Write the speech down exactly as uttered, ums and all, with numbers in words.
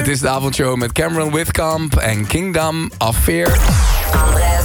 Het is de avondshow met Cameron Whitcomb en Kingdom of Fear. André